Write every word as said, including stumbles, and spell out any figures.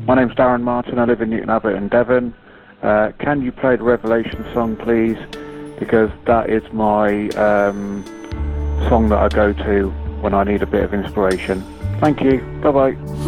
My name's Darren Martin, I live in Newton Abbot in Devon. Uh, can you play the Revelation song, please? Because that is my um, song that I go to when I need a bit of inspiration. Thank you, bye-bye.